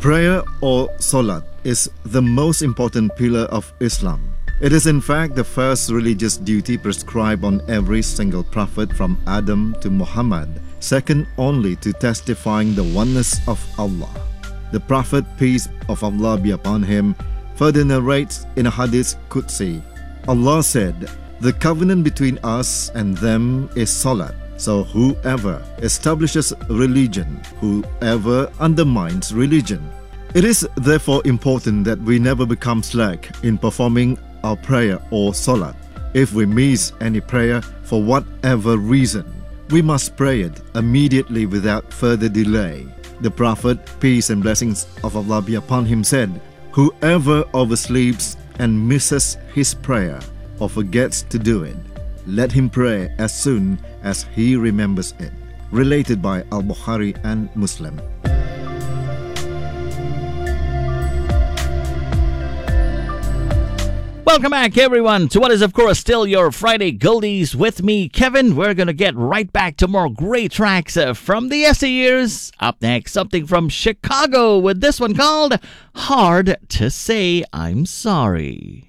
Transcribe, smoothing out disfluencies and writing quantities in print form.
Prayer or Salat is the most important pillar of Islam. It is in fact the first religious duty prescribed on every single prophet from Adam to Muhammad, second only to testifying the oneness of Allah. The Prophet, peace of Allah be upon him, further narrates in a Hadith Qudsi, Allah said, "The covenant between us and them is Salat. So whoever establishes religion, whoever undermines religion." It is therefore important that we never become slack in performing our prayer or Salat. If we miss any prayer for whatever reason, we must pray it immediately without further delay. The Prophet, peace and blessings of Allah be upon him, said, "Whoever oversleeps and misses his prayer or forgets to do it, let him pray as soon as he remembers it." Related by Al-Bukhari and Muslim. Welcome back, everyone, to what is, of course, still your Friday Goldies with me, Kevin. We're going to get right back to more great tracks from the yesteryears. Up next, something from Chicago with this one called Hard to Say I'm Sorry.